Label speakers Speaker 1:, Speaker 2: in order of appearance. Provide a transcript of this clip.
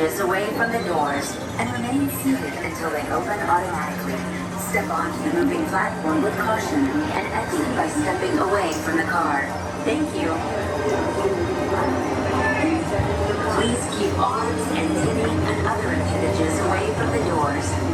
Speaker 1: appendages away from the doors and remain seated until they open automatically. Step onto the moving platform with caution and exit by stepping away from the car. Thank you. Please keep arms and titty and other appendages away from the doors.